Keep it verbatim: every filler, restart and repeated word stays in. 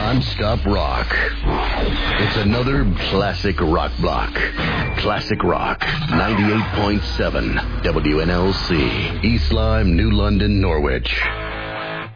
non-stop rock. It's another classic rock block. Classic Rock, ninety-eight point seven W N L C, East Lyme, New London, Norwich.